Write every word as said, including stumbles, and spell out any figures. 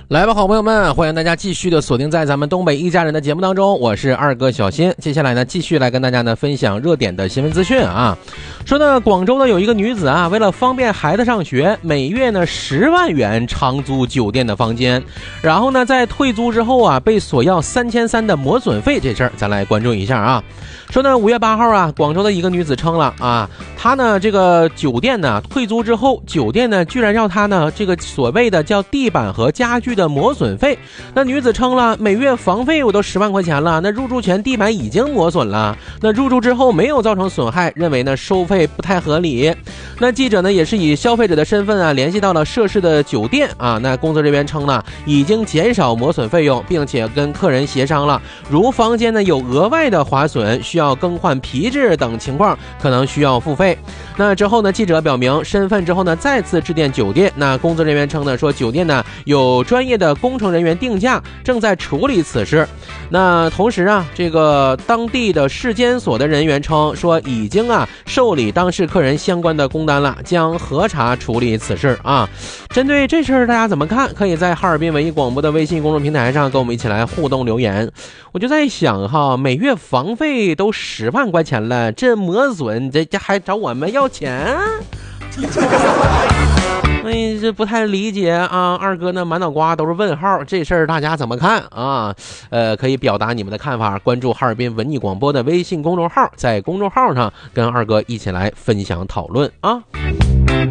来吧，好朋友们，欢迎大家继续的锁定在咱们东北一家人的节目当中，我是二哥小新。接下来呢，继续来跟大家呢分享热点的新闻资讯啊。说呢，广州呢有一个女子啊，为了方便孩子上学，每月呢十万元长租酒店的房间，然后呢在退租之后啊，被索要三千三的磨损费这事儿，咱来关注一下啊。说呢，五月八号啊，广州的一个女子称了啊，她呢这个酒店呢退租之后，酒店呢居然要她呢这个所谓的叫地板和家具的磨损费。那女子称了，每月房费我都十万块钱了，那入住前地板已经磨损了，那入住之后没有造成损害，认为呢收费不太合理。那记者呢也是以消费者的身份啊联系到了涉事的酒店啊，那工作人员称呢已经减少磨损费用，并且跟客人协商了，如房间呢有额外的划损，需要更换皮质等情况，可能需要付费。那之后呢，记者表明身份之后呢，再次致电酒店。那工作人员称呢，说酒店呢有专业的工程人员定价，正在处理此事。那同时啊，这个当地的市监所的人员称说，已经啊受理当事客人相关的工单了，将核查处理此事啊。针对这事儿，大家怎么看？可以在哈尔滨文艺广播的微信公众平台上跟我们一起来互动留言。我就在想哈，每月房费都十万块钱了，这磨损这这还找我们要钱？哎，这不太理解啊！二哥呢满脑瓜都是问号，这事儿大家怎么看啊？呃，可以表达你们的看法，关注哈尔滨文艺广播的微信公众号，在公众号上跟二哥一起来分享讨论啊。